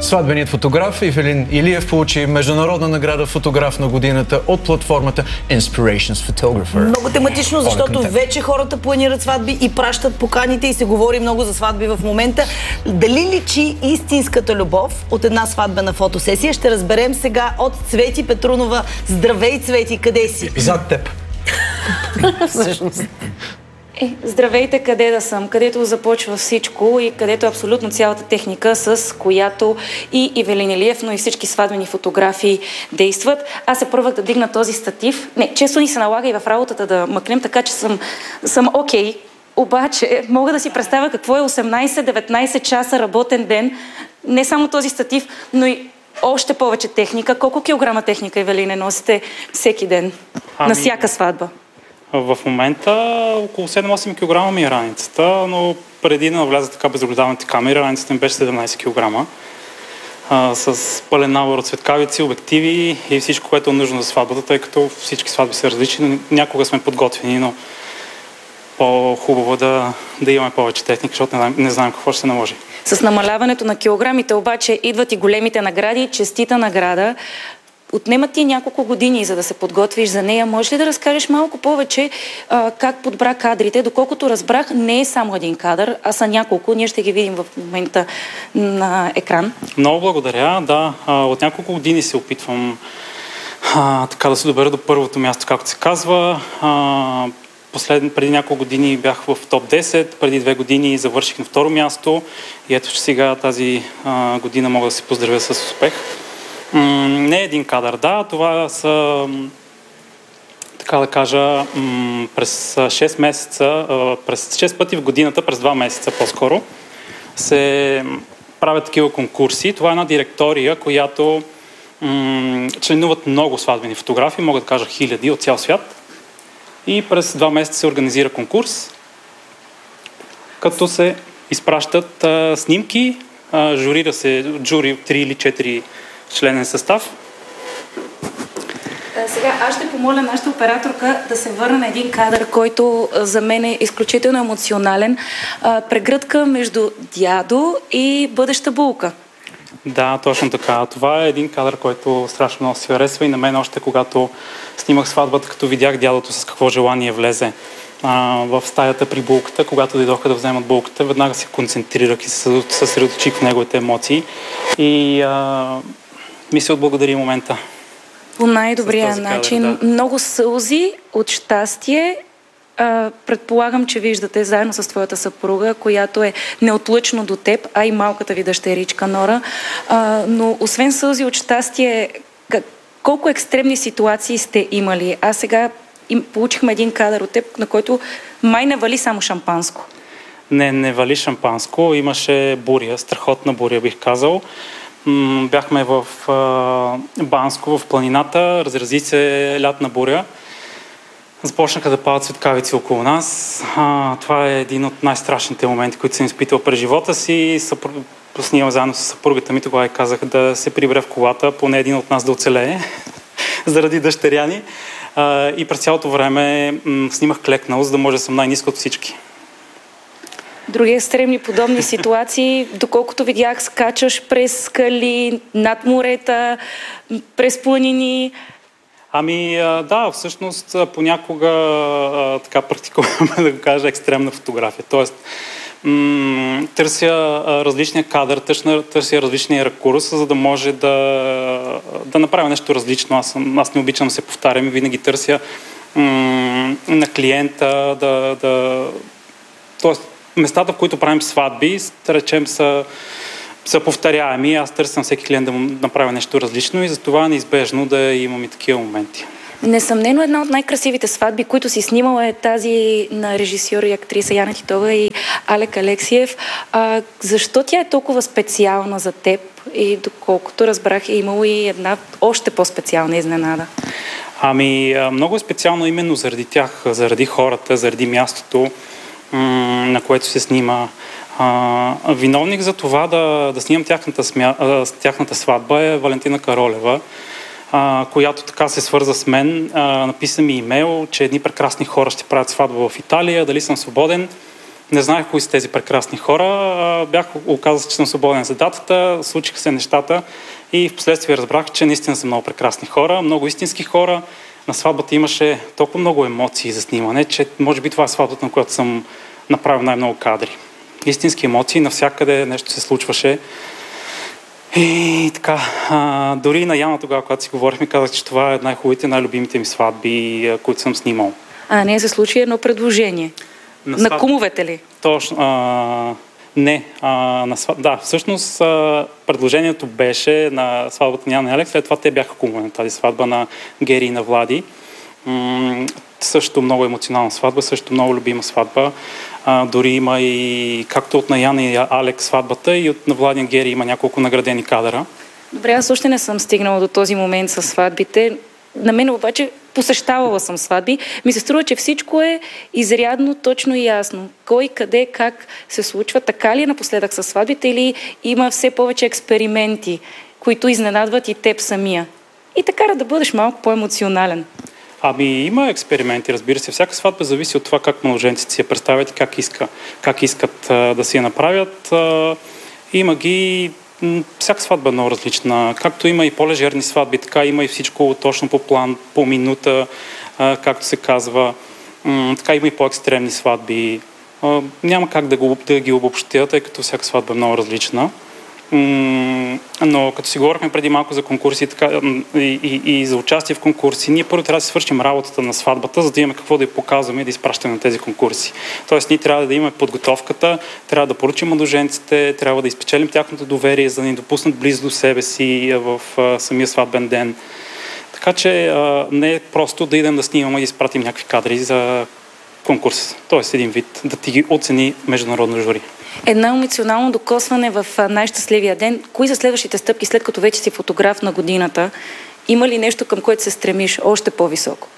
Сватбеният фотограф Ивелин Илиев получи международна награда фотограф на годината от платформата Inspirations Photographer. Много тематично, защото вече хората планират сватби и пращат поканите и се говори много за сватби в момента. Дали личи истинската любов от една сватбена фотосесия? Ще разберем сега от Цвети Петрунова. Здравей, Цвети, къде си? Зад теб. Всъщност. Здравейте, къде да съм, където започва всичко и където абсолютно цялата техника, с която и Ивелин Илиев, но и всички сватбени фотографии действат. Аз се първах да дигна този статив. Често ни се налага и в работата да мъкнем, така че съм окей. Обаче мога да си представя какво е 18-19 часа работен ден. Не само този статив, но и още повече техника. Колко килограма техника, Ивелине, носите всеки ден на всяка сватба? В момента около 7-8 кг ми е раницата, но преди да навляза така безогледалните камери, раницата ми беше 17 кг. С пълен набор от светкавици, обективи и всичко, което е нужно за сватбата, тъй като всички сватби са различни. Някога сме подготвени, но по-хубаво да имаме повече техника, защото не знаем какво ще се наложи. С намаляването на килограмите обаче идват и големите награди, честита награда. Отнема ти няколко години, за да се подготвиш за нея. Може ли да разкажеш малко повече как подбра кадрите? Доколкото разбрах, не е само един кадър, а са няколко. Ние ще ги видим в момента на екран. Много благодаря. Да, от няколко години се опитвам така да се добера до първото място, както се казва. Преди няколко години бях в топ 10, преди 2 години завърших на второ място и ето сега тази година мога да се поздравя с успех. Не е един кадър, да, това са, така да кажа, през 6 месеца, през 6 пъти в годината, през 2 месеца по-скоро, се правят такива конкурси. Това е една директория, която членуват много сватбени фотографии, мога да кажа хиляди от цял свят. И през 2 месеца се организира конкурс, като се изпращат снимки, журира се жури от 3 или 4 членен състав. Сега аз ще помоля нашата операторка да се върне на един кадър, който за мен е изключително емоционален. Прегръдка между дядо и бъдеща булка. Да, точно така. Това е един кадър, който страшно много се харесва и на мен още когато снимах сватбата, като видях дядото с какво желание влезе в стаята при булката, когато дойдоха да вземат булката, веднага се концентрирах и се съсредоточих в неговите емоции и ми се отблагодари момента. По най-добрия начин. Да. Много сълзи от щастие. Предполагам, че виждате заедно с твоята съпруга, която е неотлъчно до теб, а и малката ви дъщеричка Нора. Но освен сълзи от щастие, колко екстремни ситуации сте имали? Аз сега получихме един кадър от теб, на който май не вали само шампанско. Не вали шампанско. Имаше буря, страхотна буря, бих казал. Бяхме в Банско, в планината, разрази се лятна буря. Започнаха да падат светкавици около нас. Това е един от най-страшните моменти, които съм изпитал през живота си. Снимам заедно с съпругата ми, тогава казах да се прибере в колата, поне един от нас да оцелее, заради дъщеря ни. И през цялото време снимах клекнал, за да може да съм най-ниска от всички. Други екстремни подобни ситуации, доколкото видях, скачаш през скали, над морета, през планини. Да, всъщност понякога така практикуваме да го кажа екстремна фотография. Тоест, търся различния кадър, търся различния ракурс, за да може да направя нещо различно. Аз не обичам да се повтарям и винаги търся на клиента Тоест, местата, в които правим сватби, да речем, са повторяеми. Аз търся на всеки клиент да му направя нещо различно и затова е неизбежно да имам и такива моменти. Несъмнено една от най-красивите сватби, които си снимала, е тази на режисьор и актриса Яна Титова и Алек Алексиев. Защо тя е толкова специална за теб и доколкото разбрах, е имало и една още по-специална изненада? Много е специално именно заради тях, заради хората, заради мястото, на което се снима. Виновник за това да снимам тяхната сватба е Валентина Каролева, която така се свърза с мен. Написа ми имейл, че едни прекрасни хора ще правят сватба в Италия, дали съм свободен. Не знаех кои са тези прекрасни хора. Оказа се, че съм свободен за датата, случиха се нещата и в последствие разбрах, че наистина са много прекрасни хора, много истински хора. На сватбата имаше толкова много емоции за снимане, че може би това е сватбата, на която съм направил най-много кадри. Истински емоции, навсякъде нещо се случваше. И така, дори на Яна тогава, когато си говорихме, казах, че това е една от хубавите, най-любимите ми сватби, които съм снимал. Не се случи едно предложение. На кумовете ли? Точно. Не. Да, всъщност предложението беше на сватбата на Яна и Алекс, след това те бяха кумове на тази сватба на Гери и на Влади. Също много емоционална сватба, също много любима сватба. Дори има и, както от на Яна и Алекс сватбата, и от на Влади и Гери има няколко наградени кадъра. Добре, аз още не съм стигнала до този момент с сватбите. На мен обаче посещавала съм сватби. Ми се струва, че всичко е изрядно, точно и ясно. Кой, къде, как се случва. Така ли е напоследък с сватбите или има все повече експерименти, които изненадват и теб самия? И така да бъдеш малко по-емоционален. Има експерименти, разбира се. Всяка сватба зависи от това как младоженците си я представят и как искат да си я направят. Има ги... Всяка сватба е много различна. Както има и по-лежерни сватби, така има и всичко точно по план, по минута, както се казва. Така има и по-екстремни сватби. Няма как да ги обобщя, тъй като всяка сватба е много различна. Но като си говорихме преди малко за конкурси и за участие в конкурси, ние първо трябва да си свършим работата на сватбата, за да имаме какво да я показваме и да изпращаме на тези конкурси. Тоест ние трябва да имаме подготовката, трябва да поручим младоженците, трябва да изпечелим тяхното доверие, за да ни допуснат близо до себе си в самия сватбен ден. Така че не е просто да идем да снимаме и изпратим някакви кадри за конкурс. Тоест един вид да ти ги оцени международно жури. Едно емоционално докосване в най-щастливия ден. Кои са следващите стъпки, след като вече си фотограф на годината? Има ли нещо, към което се стремиш още по-високо?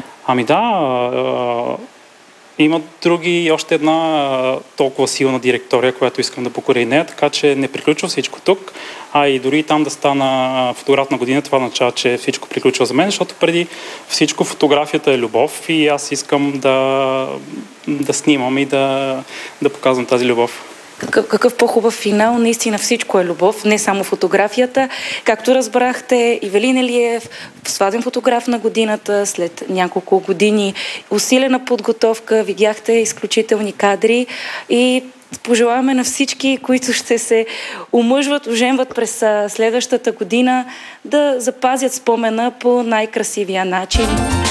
Има други, още една толкова силна директория, която искам да покоря и нея, така че не приключва всичко тук, и дори там да стана фотограф на година, това означава, че всичко приключва за мен, защото преди всичко фотографията е любов и аз искам да снимам и да показвам тази любов. Какъв по-хубав финал? Наистина всичко е любов, не само фотографията. Както разбрахте, Ивелин Илиев, сватбен фотограф на годината, след няколко години усилена подготовка, видяхте изключителни кадри и пожелаваме на всички, които ще се омъжват, оженват през следващата година, да запазят спомена по най-красивия начин.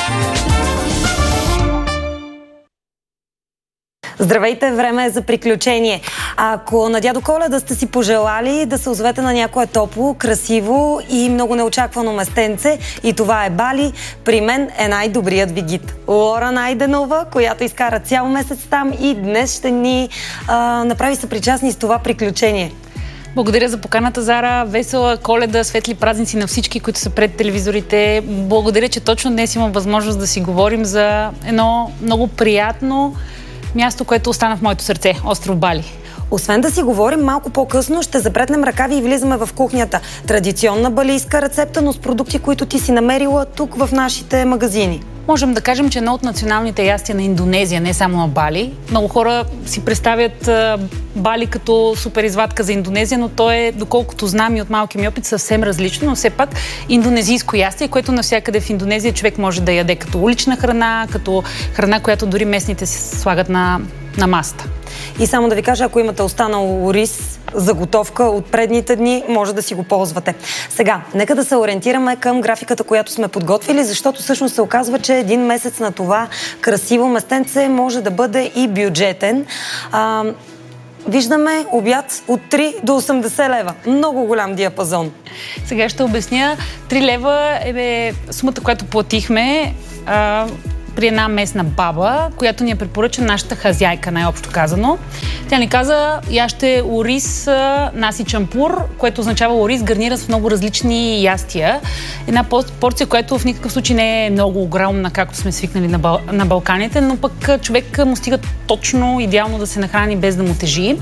Здравейте, време е за приключение. Ако на дядо Коледа сте си пожелали да се озовете на някое топло, красиво и много неочаквано местенце, и това е Бали, при мен е най-добрият ви гид. Лора Найденова, която изкара цял месец там и днес ще ни направи съпричастни с това приключение. Благодаря за поканата, Зара. Весела Коледа, светли празници на всички, които са пред телевизорите. Благодаря, че точно днес имам възможност да си говорим за едно много приятно място, което остана в моето сърце – остров Бали. Освен да си говорим малко по-късно, ще запретнем ръкави и влизаме в кухнята. Традиционна балийска рецепта, но с продукти, които ти си намерила тук в нашите магазини. Можем да кажем, че едно от националните ястия на Индонезия, не само на Бали. Много хора си представят Бали като супер извадка за Индонезия, но то е, доколкото знам и от малки ми опит, съвсем различно, но все пак индонезийско ястие, което навсякъде в Индонезия човек може да яде като улична храна, като храна, която дори местните си слагат на масата. И само да ви кажа, ако имате останал рис, заготовка от предните дни, може да си го ползвате. Сега, нека да се ориентираме към графиката, която сме подготвили, защото всъщност се оказва, че един месец на това красиво местенце може да бъде и бюджетен. Виждаме обяд от 3 до 80 лева. Много голям диапазон. Сега ще обясня. 3 лева е сумата, която платихме при една местна баба, която ни препоръча нашата хазяйка, най-общо казано. Тя ни каза, яще ориз, наси чампур, което означава ориз гарниран с много различни ястия. Една порция, която в никакъв случай не е много огромна, както сме свикнали на Балканите, но пък човек му стига точно, идеално да се нахрани без да му тежи.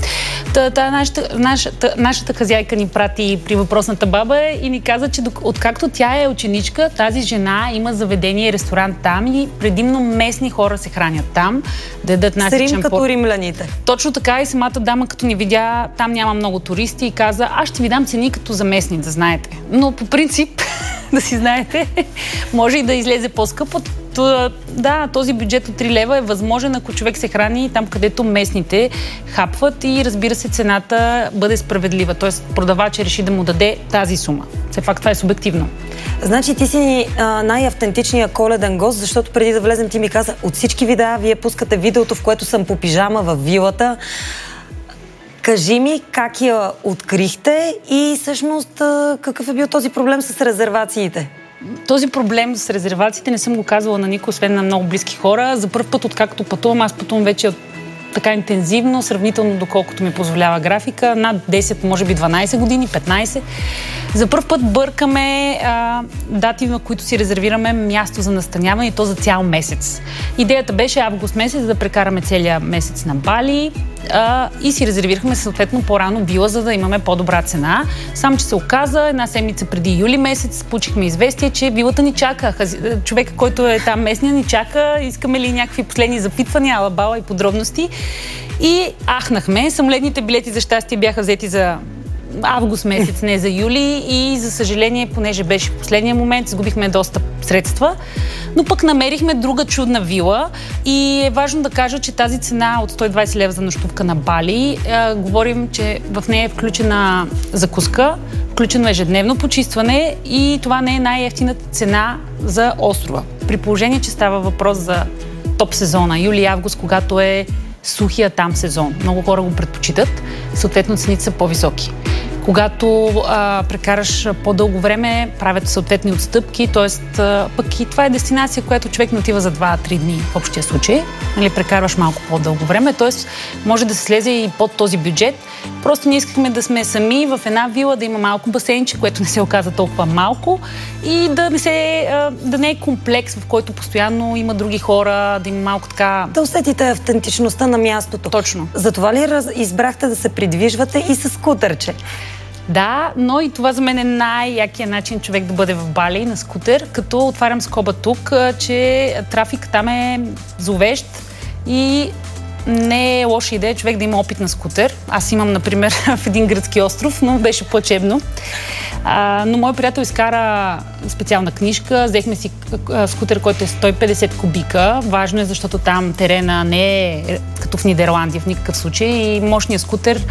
Нашата хазяйка ни прати при въпросната баба и ни каза, че откакто тя е ученичка, тази жена има заведение и ресторант там и преди предимно местни хора се хранят там, да ядат нас Рим чемпор. Като римляните. Точно така и самата дама, като ни видя, там няма много туристи и каза, аз ще ви дам цени като за местни, да знаете. Но по принцип, да си знаете, може и да излезе по-скъпо. Да, този бюджет от 3 лева е възможен, ако човек се храни там, където местните хапват и разбира се, цената бъде справедлива. Тоест, продавачът реши да му даде тази сума. Все пак това е субективно. Значи ти си най-автентичният коледен гост, защото преди да влезем ти ми каза, от всички видеа вие пускате видеото, в което съм по пижама във вилата. Кажи ми как я открихте и всъщност какъв е бил този проблем с резервациите? Този проблем с резервациите не съм го казвала на никой, освен на много близки хора. За първ път, откакто пътувам, аз пътувам вече така интензивно, сравнително доколкото ми позволява графика. Над 10, може би 12 години, 15. За първ път бъркаме дати, на които си резервираме място за настаняване и то за цял месец. Идеята беше август месец да прекараме целия месец на Бали и си резервирахме съответно по-рано вила, за да имаме по-добра цена. Само, че се оказа, една седмица преди юли месец получихме известие, че вилата ни чака. Човека, който е там местния, ни чака. Искаме ли някакви последни запитвания, алабала и подробности. И ахнахме. Самолетните билети за щастие бяха взети за август месец, не за юли и за съжаление, понеже беше в последния момент, изгубихме доста средства, но пък намерихме друга чудна вила и е важно да кажа, че тази цена от 120 лева за нощувка на Бали, говорим, че в нея е включена закуска, включено ежедневно почистване и това не е най-евтината цена за острова. При положение, че става въпрос за топ сезона, юли-август, когато е сухия там сезон. Много хора го предпочитат, съответно цените са по-високи. Когато прекараш по-дълго време, правят съответни отстъпки, т.е. пък и това е дестинация, която човек не отива за 2-3 дни в общия случай. Нали, прекарваш малко по-дълго време, т.е. може да се слезе и под този бюджет. Просто ние искахме да сме сами в една вила, да има малко басейнче, което не се оказа толкова малко и да не е комплекс, в който постоянно има други хора, да има малко така... Да усетите автентичността на мястото. Точно. Затова ли избрахте да се придвижвате и с скутерче? Да, но и това за мен е най-якият начин човек да бъде в Бали на скутер, като отварям скоба тук, че трафик там е зловещ и не е лоша идея човек да има опит на скутер. Аз имам, например, в един гръцки остров, но беше плачебно. Но мой приятел изкара специална книжка, взехме си скутер, който е 150 кубика. Важно е, защото там терена не е като в Нидерландия в никакъв случай и мощният скутер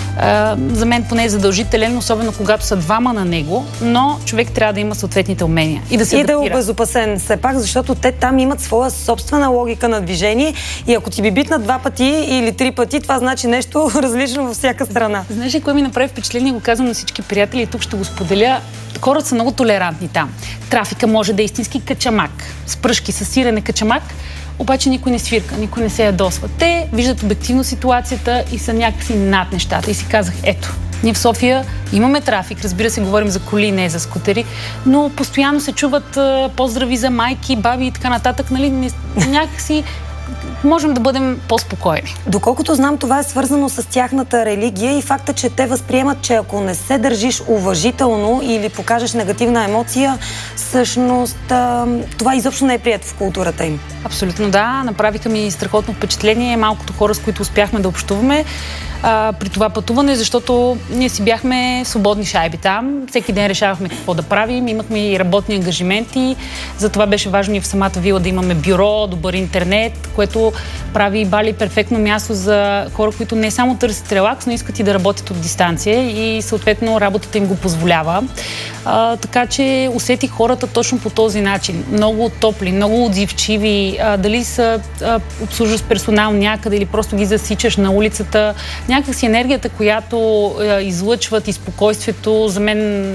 за мен поне е задължителен, особено когато са двама на него, но човек трябва да има съответните умения и да се адаптира. И да е обезопасен все пак, защото те там имат своя собствена логика на движение и ако ти би битнат 2 пъти или 3 пъти, това значи нещо различно във всяка страна. Знаеш ли, кое ми направи впечатление, го казвам на всички приятели и тук ще го споделя. Хората са много толерантни там. Трафика може да е истински качамак. С пръшки, с сирене качамак, обаче никой не свирка, никой не се ядосва. Те виждат обективно ситуацията и са някакси над нещата. И си казах, ето, ние в София имаме трафик, разбира се, говорим за коли, не за скутери, но постоянно се чуват поздрави за майки, баби и така нататък, нали, някакси можем да бъдем по-спокойни. Доколкото знам, това е свързано с тяхната религия и факта, че те възприемат, че ако не се държиш уважително или покажеш негативна емоция, всъщност това изобщо не е прието в културата им. Абсолютно да. Направиха ми страхотно впечатление малкото хора, с които успяхме да общуваме при това пътуване, защото ние си бяхме свободни шайби там. Всеки ден решавахме какво да правим. Имахме и работни ангажименти. Затова беше важно и в самата вила да имаме бюро, добър интернет, което прави Бали перфектно място за хора, които не само търсят релакс, но искат и да работят от дистанция и съответно работата им го позволява. Така че усетих хората точно по този начин. Много топли, много отзивчиви. Дали са обслужваш персонал някъде или просто ги засичаш на улицата. Някакси енергията, която излъчват и спокойствието, за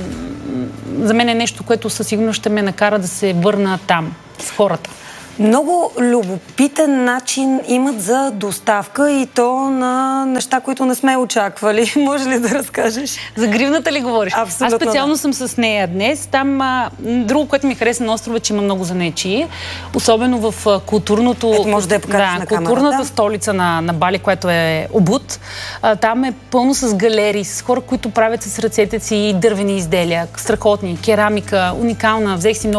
мен е нещо, което със сигурност ще ме накара да се върна там с хората. Много любопитен начин имат за доставка и то на неща, които не сме очаквали. Може ли да разкажеш? За гривната ли говориш? Абсолютно. Аз специално съм с нея днес. Там друго, което ми хареса на острова, че има много занаятчии. Особено в културното... Ето, може да я покажеш на камерата. Културната столица на Бали, която е Убуд. Там е пълно с галерии, с хора, които правят с ръцете си дървени изделия, страхотни, керамика, уникална. Взех си много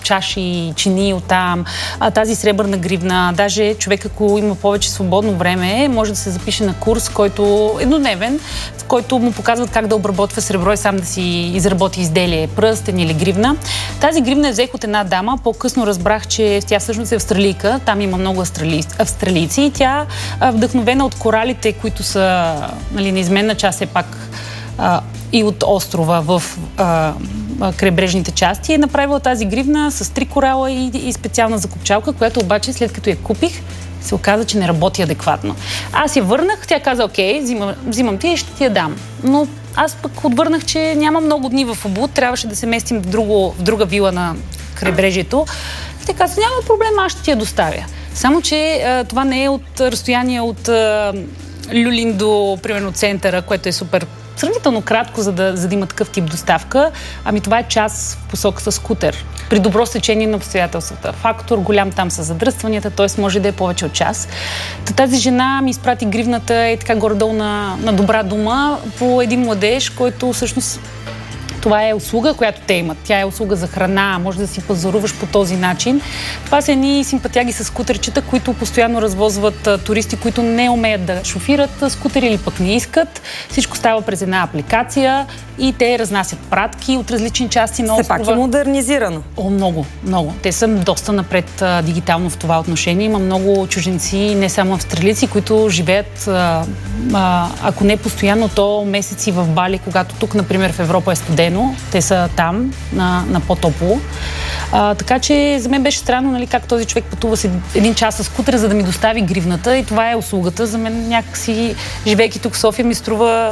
чаши, чини оттам, тази сребърна гривна. Даже човек, ако има повече свободно време, може да се запише на курс, който еднодневен, в който му показват как да обработва сребро и сам да си изработи изделие, пръстен или гривна. Тази гривна взех от една дама. По-късно разбрах, че тя всъщност е австралийка. Там има много австралийци и тя, вдъхновена от коралите, които са неизменна част все пак и от острова в крайбрежните части, е направила тази гривна с 3 корала и специална закопчалка, която обаче след като я купих, се оказа, че не работи адекватно. Аз я върнах, тя каза, окей, взимам ти и ще ти я дам. Но аз пък отвърнах, че няма много дни в Убуд, трябваше да се местим в друга вила на крайбрежието. И тя каза, няма проблем, аз ще ти я доставя. Само, че това не е от разстояние от Люлин до, примерно, центъра, което е супер сравнително кратко, за да има такъв тип доставка. Ами това е час в посока с скутер. При добро стечение на обстоятелствата. Фактор голям там са задръстванията, т.е. може да е повече от час. Тази жена ми изпрати гривната и така горе-долу на добра дума по един младеж, който всъщност това е услуга, която те имат. Тя е услуга за храна, може да си пазаруваш по този начин. Това са едни симпатяги с скутерчета, които постоянно развозват туристи, които не умеят да шофират скутери или пък не искат. Всичко става през една апликация и те разнасят пратки от различни части на острова. Все пак е модернизирано. О, много, много. Те са доста напред дигитално в това отношение. Има много чужденци, не само австралийци, които живеят, ако не постоянно, то месеци в Бали, когато тук, например, в Европа е студено. Те са там, на по-топло. Така че за мен беше странно, как този човек пътува с един час с скутера, за да ми достави гривната, и това е услугата. За мен някакси, живейки тук в София, ми струва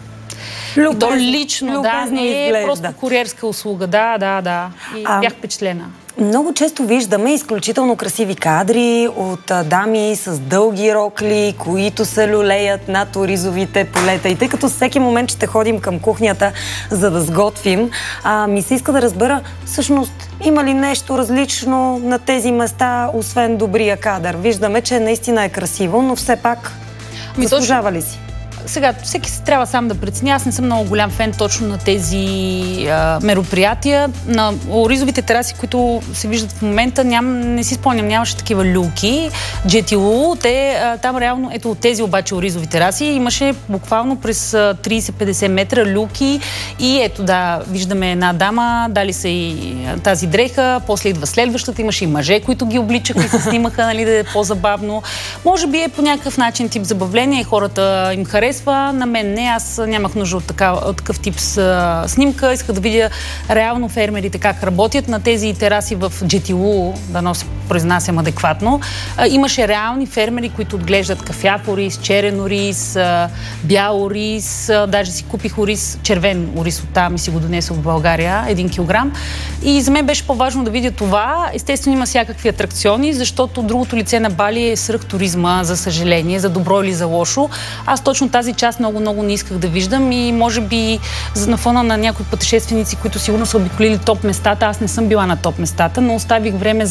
то лично, не е просто куриерска услуга. Да. И бях впечатлена. Много често виждаме изключително красиви кадри от дами с дълги рокли, които се люлеят над оризовите полета. И тъй като всеки момент ще ходим към кухнята, за да сготвим, ми се иска да разбера, всъщност, има ли нещо различно на тези места, освен добрия кадър? Виждаме, че наистина е красиво, но все пак заслужава ли си? Сега, всеки си трябва сам да прецени. Аз не съм много голям фен точно на тези мероприятия. На оризовите тераси, които се виждат в момента, не си спомням, нямаше такива люлки. GTU, там реално, ето от тези обаче оризови тераси, имаше буквално през 30-50 метра люлки и ето виждаме една дама, дали са и тази дреха, после идва следващата, имаше и мъже, които ги обличаха и се снимаха, да е по-забавно. Може би е по някакъв начин тип забавление и хората им харесва. На мен не, аз нямах нужда от такъв тип снимка. Исках да видя реално фермерите как работят на тези тераси в GTU, да се произнасям адекватно. Имаше реални фермери, които отглеждат кафяв ориз, черен ориз, бял ориз. Даже си купих ориз, червен ориз оттам и си го донесох в България, 1 килограм. И за мен беше по-важно да видя това. Естествено има всякакви атракциони, защото другото лице на Бали е свръхтуризма, за съжаление, за добро или за лошо. Аз точно тази част много не исках да виждам и може би на фона на някои пътешественици, които сигурно са обиколили топ местата, аз не съм била на топ местата, но оставих време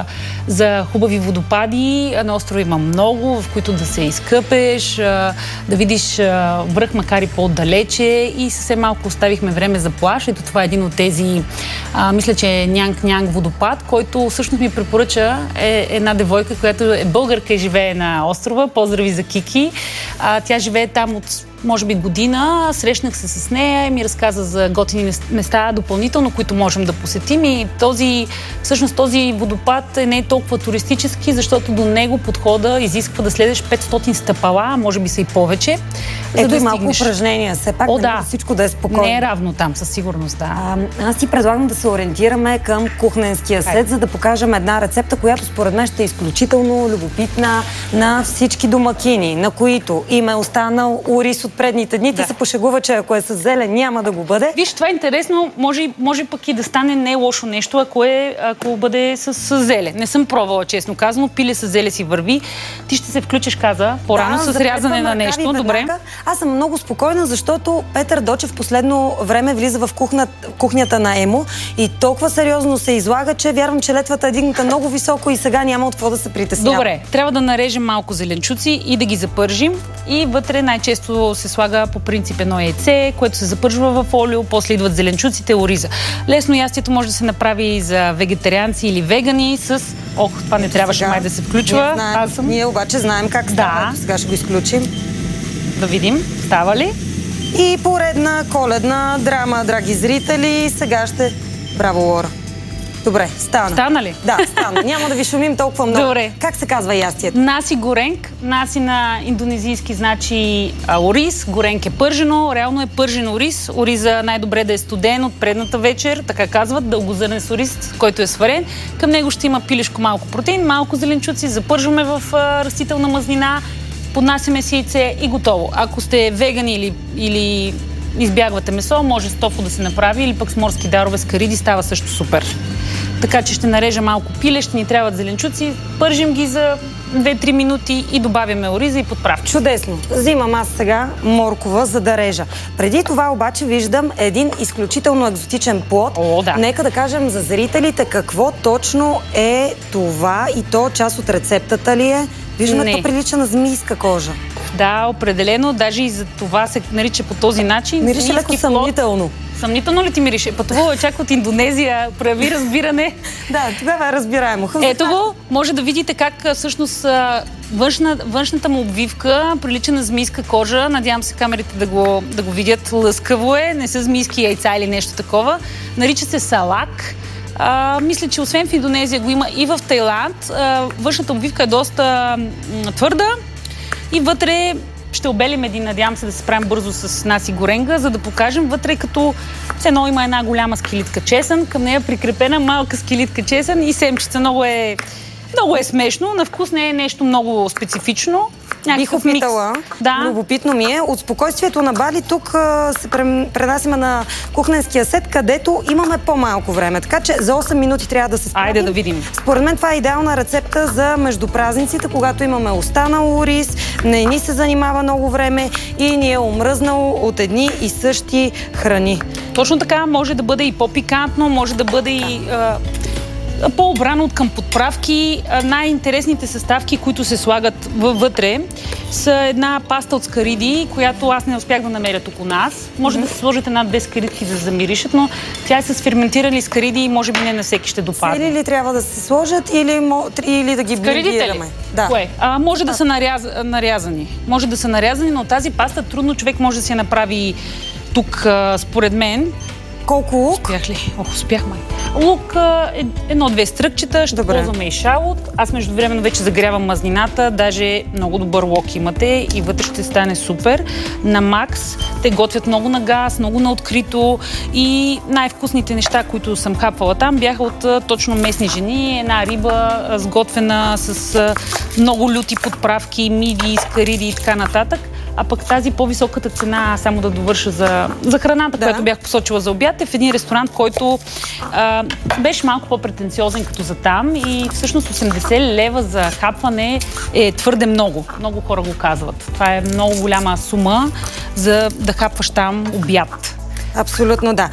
за хубави водопади. На острова има много, в които да се изкъпеш, да видиш връх, макар и по-далече, и съвсем малко оставихме време за плаж. Ето това е един от тези, мисля, че е Нянг водопад, който всъщност ми препоръча една девойка, която е българка и живее на острова. Поздрави за Кики. Тя живее там от може би година, срещнах се с нея и ми разказа за готини места допълнително, които можем да посетим, и всъщност този водопад не е толкова туристически, защото до него подхода изисква да следеш 500 стъпала, може би са и повече. Ето и малко упражнения, все пак всичко да е спокойно. Не е равно там, със сигурност, да. Аз ти предлагам да се ориентираме към кухненския сет, за да покажем една рецепта, която според мен ще е изключително любопитна на всички домакини, на които им е останал ориз от предните дни. Ти се пошегува, че ако е с зелен, няма да го бъде. Виж, това е интересно. Може пък и да стане не лошо нещо, ако бъде с зеле. Не съм пробвала, честно казано. Пиле с зеле си върви. Ти ще се включиш, каза, по-рано с рязане на нещо. Добре. Аз съм много спокойна, защото Петър Дочев в последно време влиза в кухнята на Емо и толкова сериозно се излага, че вярвам, че летвата е дигната много високо и сега няма от какво да се притеснява. Добре, трябва да нарежем малко зеленчуци и да ги запържим. И вътре най-често се слага по принцип едно яйце, което се запържва в олио, после идват зеленчуците, ориза. Лесно ястието може да се направи и за вегетарианци или вегани с... това не трябваше май да се включва. Ние обаче знаем как става. Сега ще го изключим. Да видим. Става ли? И поредна коледна драма, драги зрители. Сега ще... Браво, Лора. Добре, стана. Стана ли? Да, стана. Няма да ви шумим толкова много. Добре. Как се казва ястието? Наси горенг. Наси на индонезийски значи ориз. Горенг е пържено. Реално е пържен ориз. Ориза най-добре да е студен от предната вечер. Така казват, дългозърнен ориз, който е сварен. Към него ще има пилешко малко протеин, малко зеленчуци. Запържваме в растителна мазнина. Поднасяме си яйце и готово. Ако сте вегани или избягвате месо, може с тофу да се направи или пък с морски дарове с кариди, става също супер. Така че ще нарежа малко пиле, ще ни трябват зеленчуци, пържим ги за 2-3 минути и добавяме ориза и подправки. Чудесно! Взимам аз сега моркова, за да режа. Преди това обаче виждам един изключително екзотичен плод. Да. Нека да кажем за зрителите какво точно е това и то част от рецептата ли е? Виждаме, то прилича на змийска кожа. Да, определено. Даже и за това се нарича по този начин. Мирише леко съмнително. Съмнително ли ти мирише? Пътувала чак от Индонезия, прави разбиране. Да, тогава е разбираемо. Ето го, може да видите как всъщност външната му обвивка прилича на змийска кожа. Надявам се камерите да го видят. Лъскаво е, не са змийски яйца или нещо такова. Нарича се салак. Мисля, че освен в Индонезия го има и в Тайланд. Външната обвивка е доста твърда и вътре ще обелим надявам се да се справим бързо с наси горенга, за да покажем вътре като все едно има една голяма скелитка чесън, към нея прикрепена малка скелитка чесън и семчица. Много е смешно, на вкус не е нещо много специфично. Бих опитала. Да. Любопитно ми е. От спокойствието на Бали тук се пренасиме на кухненския сет, където имаме по-малко време. Така че за 8 минути трябва да се справим. Айде да видим. Според мен това е идеална рецепта за между празниците, когато имаме останал ориз, не ни се занимава много време и ни е омръзнало от едни и същи храни. Точно така, може да бъде и по-пикантно, може да бъде и по-обрано от към подправки. Най-интересните съставки, които се слагат вътре, са една паста от скариди, която аз не успях да намеря тук у нас. Може да се сложите над 2 скаридки, за да замиришат, но тя е с ферментирани скариди и може би не на всеки ще допадне. Цели ли трябва да се сложат или да ги блендираме? Да. Кое? Може да са нарязани. Може да са нарязани, но тази паста трудно човек може да си я направи тук, според мен. Колко лук? Успях ли? Успях май. Лук, 1-2 стръкчета, ще ползваме и шалот. Аз междувременно вече загрявам мазнината, даже много добър лук имате и вътре ще стане супер. На Макс те готвят много на газ, много на открито и най-вкусните неща, които съм хапвала там, бяха от точно местни жени. Една риба сготвена с много люти подправки, миди, скариди и така нататък. А пък тази по-високата цена, само да довърша за храната, която бях посочила за обяд, е в един ресторант, който беше малко по-претенциозен като за там и всъщност 80 лева за хапване е твърде много. Много хора го казват. Това е много голяма сума за да хапваш там обяд. Абсолютно да.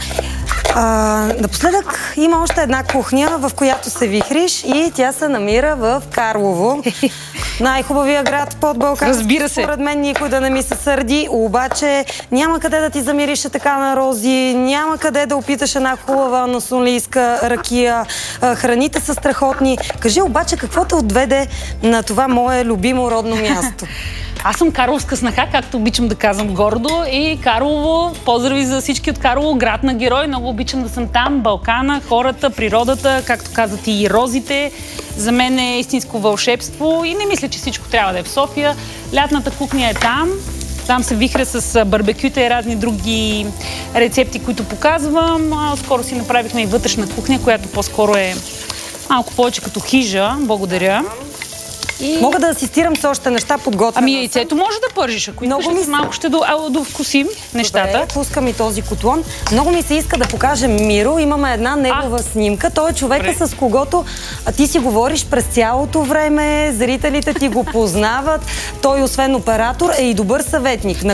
Напоследък има още една кухня, в която се вихриш и тя се намира в Карлово. Най-хубавия град под Балкан. Разбира се. Според мен никой да не ми се сърди, обаче няма къде да ти замирише така на рози, няма къде да опиташ една хубава насолийска ракия. Храните са страхотни. Кажи обаче какво те отведе на това мое любимо родно място? Аз съм карловска снаха, както обичам да казвам гордо. И Карлово, поздрави за всички от Карлово, град на герой. Много обичам да съм там. Балкана, хората, природата, както казват и розите. За мен е истинско вълшебство и не мисля, че всичко трябва да е в София. Лятната кухня е там. Там се вихря с барбекюта и разни други рецепти, които показвам. Скоро си направихме и вътрешна кухня, която по-скоро е малко повече като хижа. Благодаря. Мога да асистирам с още неща подготвена. Яйцето може да пържиш, ако искаш, малко ще довкусим нещата. Добре, пускам и този котлон. Много ми се иска да покажем Миро. Имаме една негова снимка. Той е човека, с когото ти си говориш през цялото време, зрителите ти го познават. Той, освен оператор, е и добър съветник.